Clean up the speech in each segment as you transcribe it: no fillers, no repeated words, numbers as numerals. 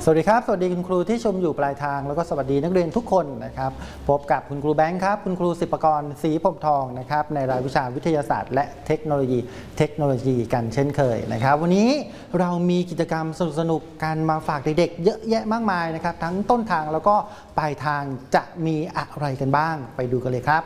สวัสดีครับสวัสดีคุณครูที่ชมอยู่ปลายทางแล้วก็สวัสดีนักเรียนทุกคนนะครับพบกับคุณครูแบงค์ครับคุณครูศิปกรศรีพรหมทองนะครับในรายวิชาวิทยาศาสตร์และเทคโนโลยีกันเช่นเคยนะครับวันนี้เรามีกิจกรรมสนุกๆกันมาฝากเด็กๆเยอะแยะมากมายนะครับทั้งต้นทางแล้วก็ปลายทางจะมีอะไรกันบ้างไปดูกันเลยครับ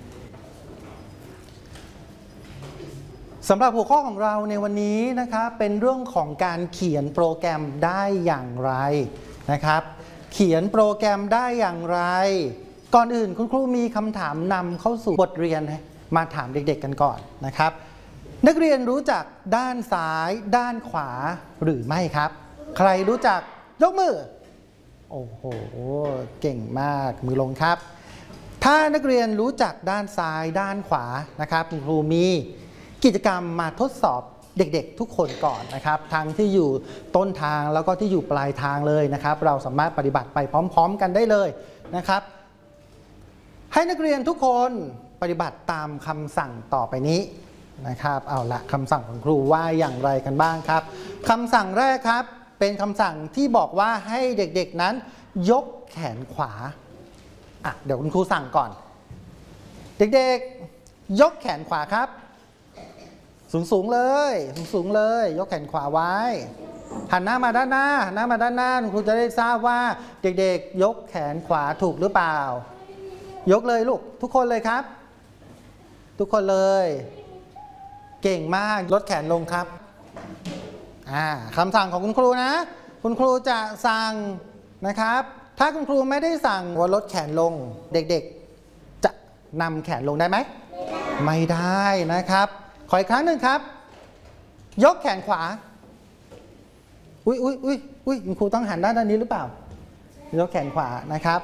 สำหรับหัวข้อของเราในวันนี้นะครับเป็นเรื่องของการเขียนโปรแกรมได้อย่างไรนะครับเขียนโปรแกรมได้อย่างไรก่อนอื่นคุณครูมีคำถามนำเข้าสู่บทเรียนมาถามเด็กๆกันก่อนนะครับนักเรียนรู้จักด้านซ้ายด้านขวาหรือไม่ครับใครรู้จักยกมือโอ้โหเก่งมากมือลงครับถ้านักเรียนรู้จักด้านซ้ายด้านขวานะครับคุณครูมีกิจกรรมมาทดสอบเด็กๆทุกคนก่อนนะครับทั้งที่อยู่ต้นทางแล้วก็ที่อยู่ปลายทางเลยนะครับเราสามารถปฏิบัติไปพร้อมๆกันได้เลยนะครับให้นักเรียนทุกคนปฏิบัติตามคำสั่งต่อไปนี้นะครับเอาละคำสั่งของครูว่าอย่างไรกันบ้างครับคำสั่งแรกครับเป็นคำสั่งที่บอกว่าให้เด็กๆนั้นยกแขนขวาเดี๋ยวคุณครูสั่งก่อนเด็กๆยกแขนขวาครับสูงเลยยกแขนขวาไว้หันหน้ามาด้านหน้าคุณครูจะได้ทราบว่าเด็กๆยกแขนขวาถูกหรือเปล่ายกเลยลูกทุกคนเลยครับทุกคนเลยเก่งมากลดแขนลงครับคำสั่งของคุณครูนะคุณครูจะสั่งนะครับถ้าคุณครูไม่ได้สั่งว่าลดแขนลงเด็กๆจะนำแขนลงได้ไหมไม่ได้นะครับขออีกครั้งหนึ่งครับยกแขนขวาอุ้ยคุณครูต้องหันด้านนี้หรือเปล่ายกแขนขวานะครับ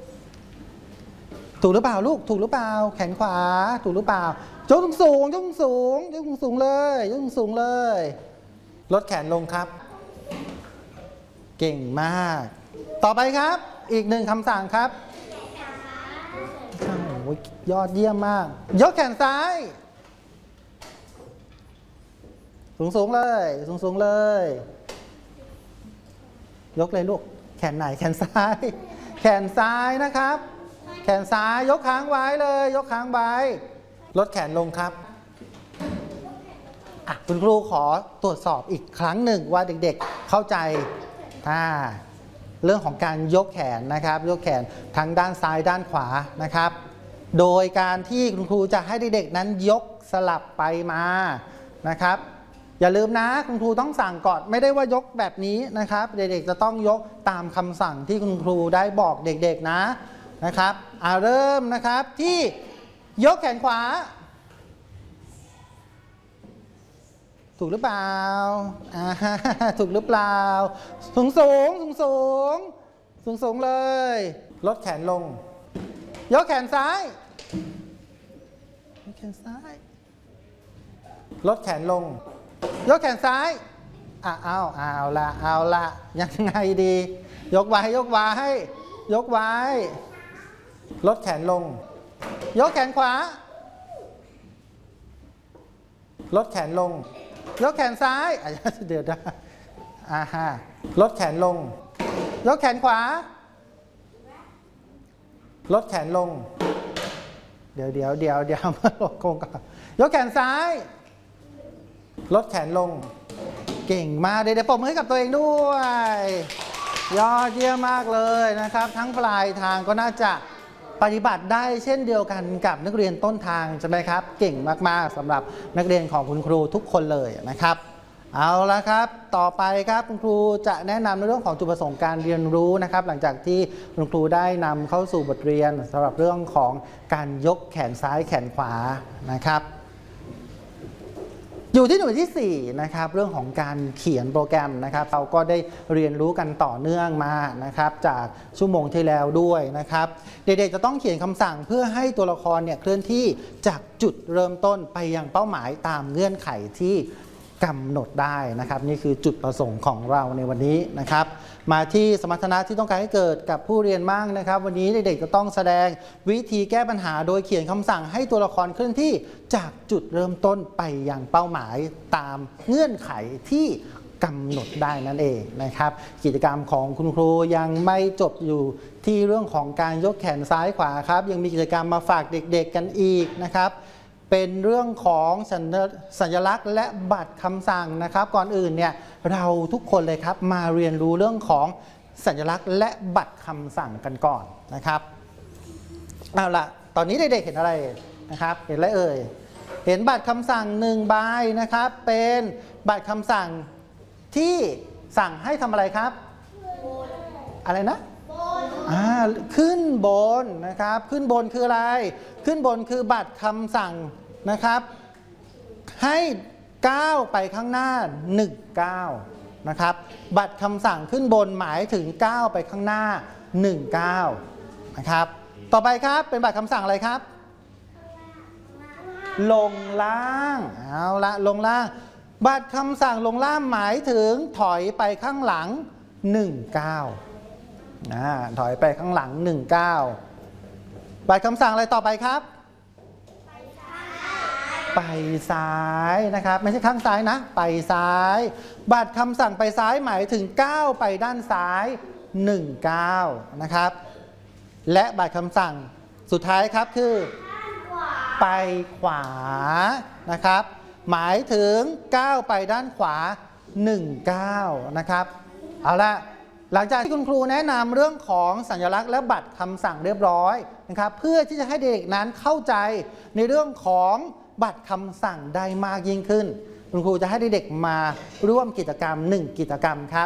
ถูกหรือเปล่าลูกถูกหรือเปล่าแขนขวาถูกหรือเปล่ายกสูงเลยลดแขนลงครับเก่งมากต่อไปครับอีกหนึ่งคำสั่งครับยอดเยี่ยมมากยกแขนซ้ายสูงเลยยกเลยลูกแขนไหนแขนซ้ายนะครับแขนซ้ายยกค้างไว้เลยยกค้างไว้ลดแขนลงครับคุณครูขอตรวจสอบอีกครั้งหนึ่งว่าเด็กๆเข้าใจเรื่องของการยกแขนนะครับยกแขนทั้งด้านซ้ายด้านขวานะครับโดยการที่คุณครูจะให้เด็กๆนั้นยกสลับไปมานะครับอย่าลืมนะคุณครูต้องสั่งก่อนไม่ได้ว่ายกแบบนี้นะครับเด็กๆจะต้องยกตามคำสั่งที่คุณครูได้บอกเด็กๆนะครับเริ่มนะครับที่ยกแขนขวาถูกหรือเปล่าถูกหรือเปล่าสูงเลยลดแขนลงยกแขนซ้ายลดแขนลงยกแขนซ้ายเอาละยังไงดียกไว้ลดแขนลงยกแขนขวาลดแขนลงยกแขนซ้ายเดี๋ยวลดแขนลงยกแขนขวาลดแขนลงเดี๋ยวมาลดโครงก่อนยกแขนซ้ายลดแขนลงเก่งมากเดี๋ยวปรบมือให้กับตัวเองด้วยยอดเยี่ยมมากเลยนะครับทั้งปลายทางก็น่าจะปฏิบัติได้เช่นเดียวกันกับนักเรียนต้นทางใช่ไหมครับเก่งมากๆสำหรับนักเรียนของคุณครูทุกคนเลยนะครับเอาละครับต่อไปครับคุณครูจะแนะนำในเรื่องของจุดประสงค์การเรียนรู้นะครับหลังจากที่คุณครูได้นำเข้าสู่บทเรียนสำหรับเรื่องของการยกแขนซ้ายแขนขวานะครับอยู่ที่หน่วยที่4นะครับเรื่องของการเขียนโปรแกรมนะครับเราก็ได้เรียนรู้กันต่อเนื่องมานะครับจากชั่วโมงที่แล้วด้วยนะครับเด็กๆจะต้องเขียนคำสั่งเพื่อให้ตัวละครเนี่ยเคลื่อนที่จากจุดเริ่มต้นไปยังเป้าหมายตามเงื่อนไขที่กำหนดได้นะครับนี่คือจุดประสงค์ของเราในวันนี้นะครับมาที่สมรรถนะที่ต้องการให้เกิดกับผู้เรียนมั่งนะครับวันนี้เด็กๆจะต้องแสดงวิธีแก้ปัญหาโดยเขียนคำสั่งให้ตัวละครเคลื่อนที่จากจุดเริ่มต้นไปยังเป้าหมายตามเงื่อนไขที่กำหนดได้นั่นเองนะครับกิจกรรมของคุณครูยังไม่จบอยู่ที่เรื่องของการยกแขนซ้ายขวาครับยังมีกิจกรรมมาฝากเด็กๆกันอีกนะครับเป็นเรื่องของสัญลักษณ์และบัตรคำสั่งนะครับก่อนอื่นเนี่ยเราทุกคนเลยครับมาเรียนรู้เรื่องของสัญลักษณ์และบัตรคำสั่งกันก่อนนะครับเอาล่ะตอนนี้เด็กๆเห็นอะไรนะครับเห็นอะไรเอ่ยเห็นบัตรคำสั่ง1 ใบนะครับเป็นบัตรคำสั่งที่สั่งให้ทำอะไรครับอะไรนะขึ้นบนนะครับขึ้นบนคืออะไรขึ้นบนคือบัตรคำสั่งนะครับให้ก้าวไปข้างหน้า1 ก้าวนะครับบัตรคำสั่งขึ้นบนหมายถึงก้าวไปข้างหน้า1 ก้าวนะครับต่อไปครับเป็นบัตรคำสั่งอะไรครับลงล่างเอาละลงล่างบัตรคำสั่งลงล่างหมายถึงถอยไปข้างหลัง1 ก้าวถอยไปข้างหลัง1 ก้าวบัตรคำสั่งอะไรต่อไปครับไปซ้ายนะครับไม่ใช่ข้างซ้ายนะไปซ้ายบัตรคำสั่งไปซ้ายหมายถึงก้าวไปด้านซ้าย1 ก้าวนะครับและบัตรคำสั่งสุดท้ายครับคือไปขวานะครับหมายถึงก้าวไปด้านขวา1 ก้าวนะครับเอาละหลังจากที่คุณครูแนะนำเรื่องของสัญลักษณ์และบัตรคำสั่งเรียบร้อยนะครับเพื่อที่จะให้เด็กนั้นเข้าใจในเรื่องของบัตรคำสั่งได้มากยิ่งขึ้นคุณครูจะให้เด็กมาร่วมกิจกรรม1 กิจกรรมครับ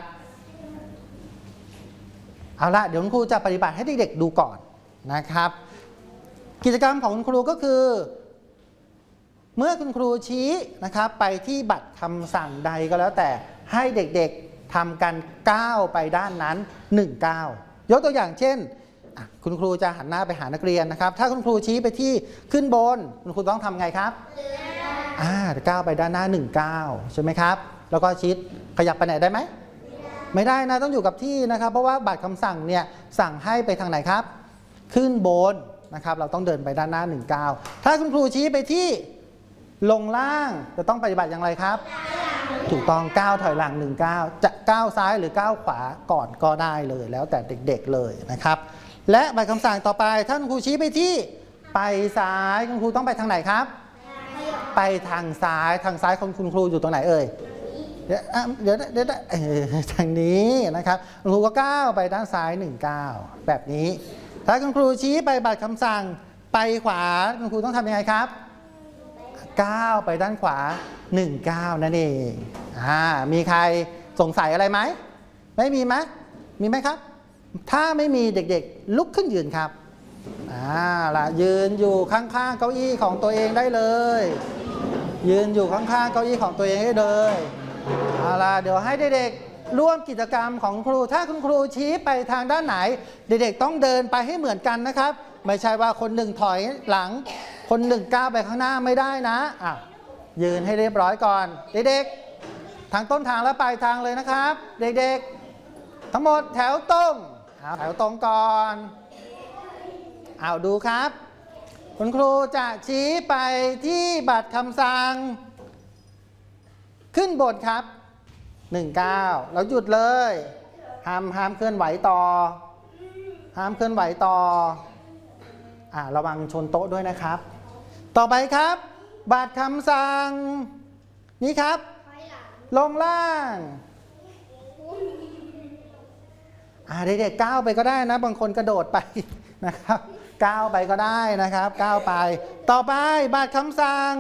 เอาละเดี๋ยวคุณครูจะปฏิบัติให้เด็กๆดูก่อนนะครับกิจกรรมของคุณครูก็คือเมื่อคุณครูชี้นะครับไปที่บัตรคำสั่งใดก็แล้วแต่ให้เด็กๆทำกันก้าวไปด้านนั้น1 ก้าวยกตัวอย่างเช่นคุณครูจะหันหน้าไปหานักเรียนนะครับถ้าคุณครูชี้ไปที่ขึ้นบนคุณครูต้องทำไงครับก้าวไปด้านหน้า1 ก้าวใช่ไหมครับแล้วก็ชิดขยับไปไหนได้ไหมไม่ได้นะต้องอยู่กับที่นะครับเพราะว่าบัตรคำสั่งเนี่ยสั่งให้ไปทางไหนครับขึ้นบนนะครับเราต้องเดินไปด้านหน้า1 ก้าวถ้าคุณครูชี้ไปที่ลงล่างจะต้องปฏิบัติอย่างไรครับถูกต้องก้าวถอยหลัง1 ก้าวจะก้าวซ้ายหรือก้าวขวาก่อนก็ได้เลยแล้วแต่เด็กๆเลยนะครับและบัตรคำสั่งต่อไปถ้าคุณครูชี้ไปที่ไปซ้ายคุณครูต้องไปทางไหนครับไปทางซ้ายของคุณครูอยู่ตรงไหนเอ่ยเดี๋ยวทางนี้นะครับคุณครูก็ก้าวไปด้านซ้าย1 ก้าวแบบนี้ถ้าคุณครูชี้ไปบัตรคำสั่งไปขวาคุณครูต้องทำยังไงครับก้าวไปด้านขวา1 ก้าวนั่นเองมีใครสงสัยอะไรไหมไม่มีไหมมีไหมครับถ้าไม่มีเด็กๆลุกขึ้นยืนครับล่ะยืนอยู่ข้างๆเก้าอี้ของตัวเองได้เลยยืนอยู่ข้างๆเก้าอี้ของตัวเองได้เลยล่ะเดี๋ยวให้เด็กๆร่วมกิจกรรมของครูถ้าคุณครูชี้ไปทางด้านไหนเด็กๆต้องเดินไปให้เหมือนกันนะครับไม่ใช่ว่าคนหนึ่งถอยหลังคน1 ก้าวไปข้างหน้าไม่ได้นะยืนให้เรียบร้อยก่อนเด็กๆทางต้นทางและปลายทางเลยนะครับเด็กๆทั้งหมดแถวตรงก่อนดูครับคุณครูจะชี้ไปที่บัตรคำสั่งขึ้นบนครับ1 ก้าวแล้วหยุดเลยห้ามเคลื่อนไหวต่อระวังชนโต๊ะด้วยนะครับต่อไปครับบัตรคำสั่งนี่ครับลงล่างเด็กๆก้าวไปก็ได้นะบางคนกระโดดไปนะครับก้าวไปก็ได้นะครับก้าวไปต่อไปบัตรคำสั่ง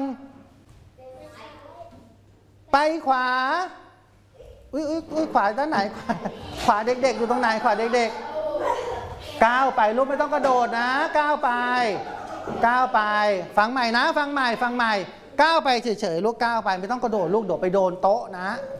ไปขวาขวาด้านไหนขวาเด็กๆอยู่ตรงไหนขวาเด็กๆก้าวไปลูกไม่ต้องกระโดดนะก้าวไปฟังใหม่นะฟังใหม่ก้าวไปเฉยๆลูกก้าวไปไม่ต้องกระโดดลูกโดดไปโดนโต๊ะนะ